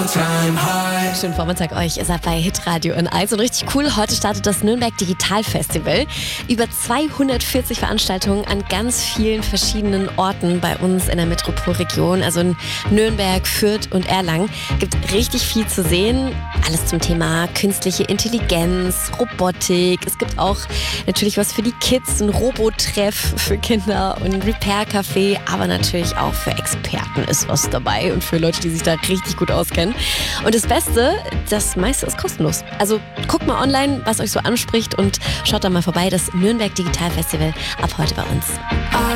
Schönen Vormittag euch, ihr seid bei Hitradio N1 und richtig cool, heute startet das Nürnberg Digital Festival. Über 240 Veranstaltungen an ganz vielen verschiedenen Orten bei uns in der Metropolregion, also in Nürnberg, Fürth und Erlangen. Gibt richtig viel zu sehen, alles zum Thema künstliche Intelligenz, Robotik. Es gibt auch natürlich was für die Kids, ein Robotreff für Kinder und ein Repair-Café, aber natürlich auch für Experten ist was dabei und für Leute, die sich da richtig gut auskennen. Und das Beste, das meiste ist kostenlos. Also guckt mal online, was euch so anspricht und schaut da mal vorbei. Das Nürnberg Digital Festival ab heute bei uns.